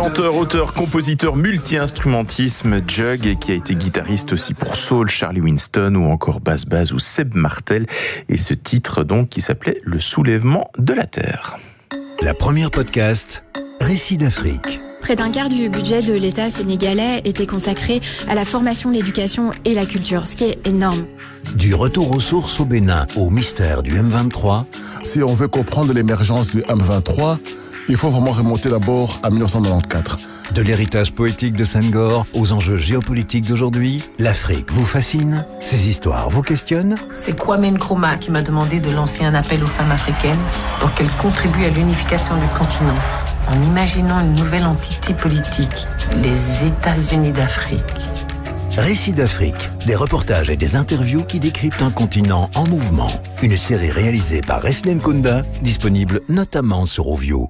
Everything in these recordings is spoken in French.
Chanteur, auteur, compositeur, multi-instrumentisme, Jug, et qui a été guitariste aussi pour Soul, Charlie Winston ou encore Baz Baz ou Seb Martel. Et ce titre donc qui s'appelait Le soulèvement de la terre. La première podcast, Récits d'Afrique. Près d'un quart du budget de l'État sénégalais était consacré à la formation, l'éducation et la culture, ce qui est énorme. Du retour aux sources au Bénin au mystère du M23. Si on veut comprendre l'émergence du M23, il faut vraiment remonter d'abord à 1994. De l'héritage poétique de Senghor aux enjeux géopolitiques d'aujourd'hui, l'Afrique vous fascine? Ces histoires vous questionnent? C'est Kwame Nkrumah qui m'a demandé de lancer un appel aux femmes africaines pour qu'elles contribuent à l'unification du continent, en imaginant une nouvelle entité politique, les États-Unis d'Afrique. Récits d'Afrique, des reportages et des interviews qui décryptent un continent en mouvement. Une série réalisée par Reslen Kunda, disponible notamment sur Ovio.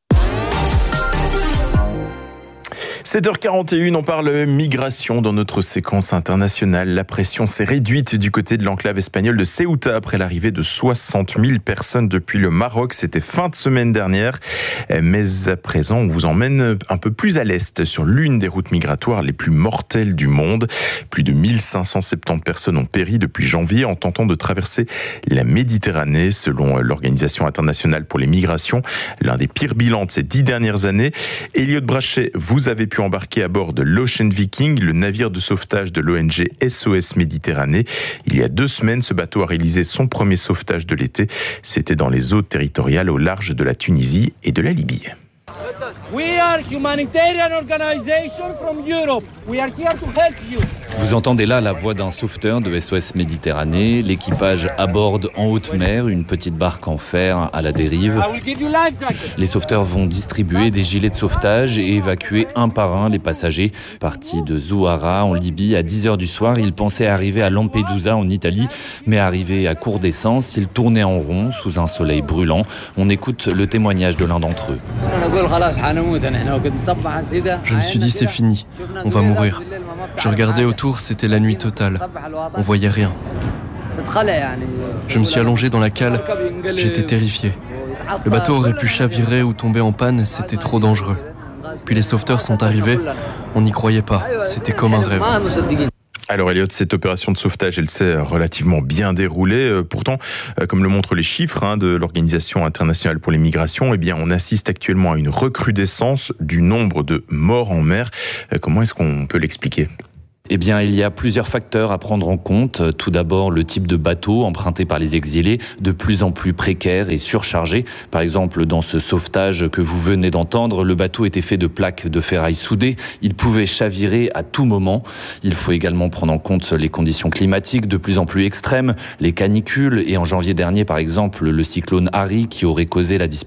7h41, on parle migration dans notre séquence internationale. La pression s'est réduite du côté de l'enclave espagnole de Ceuta après l'arrivée de 60 000 personnes depuis le Maroc. C'était fin de semaine dernière. Mais à présent, on vous emmène un peu plus à l'est sur l'une des routes migratoires les plus mortelles du monde. Plus de 1570 personnes ont péri depuis janvier en tentant de traverser la Méditerranée, selon l'Organisation internationale pour les migrations. L'un des pires bilans de ces 10 dernières années. Elliot Brachet, vous avez pu embarqué à bord de l'Ocean Viking, le navire de sauvetage de l'ONG SOS Méditerranée. Il y a 2 semaines, ce bateau a réalisé son premier sauvetage de l'été. C'était dans les eaux territoriales au large de la Tunisie et de la Libye. We are humanitarian organization from Europe. We are here to help you. Vous entendez là la voix d'un sauveteur de SOS Méditerranée. L'équipage aborde en haute mer une petite barque en fer à la dérive. Les sauveteurs vont distribuer des gilets de sauvetage et évacuer un par un les passagers. Partis de Zouara en Libye à 10h du soir, ils pensaient arriver à Lampedusa en Italie, mais arrivés à court d'essence, ils tournaient en rond sous un soleil brûlant. On écoute le témoignage de l'un d'entre eux. Je me suis dit c'est fini, on va mourir. Je regardais autour, c'était la nuit totale. On voyait rien. Je me suis allongé dans la cale, j'étais terrifié. Le bateau aurait pu chavirer ou tomber en panne, c'était trop dangereux. Puis les sauveteurs sont arrivés, on n'y croyait pas, c'était comme un rêve. Alors Elliot, cette opération de sauvetage, elle s'est relativement bien déroulée. Pourtant, comme le montrent les chiffres de l'Organisation internationale pour les migrations, eh bien, on assiste actuellement à une recrudescence du nombre de morts en mer. Comment est-ce qu'on peut l'expliquer ? Eh bien, il y a plusieurs facteurs à prendre en compte. Tout d'abord, le type de bateau emprunté par les exilés, de plus en plus précaire et surchargé. Par exemple, dans ce sauvetage que vous venez d'entendre, le bateau était fait de plaques de ferraille soudées. Il pouvait chavirer à tout moment. Il faut également prendre en compte les conditions climatiques de plus en plus extrêmes, les canicules et en janvier dernier, par exemple, le cyclone Harry qui aurait causé la disparition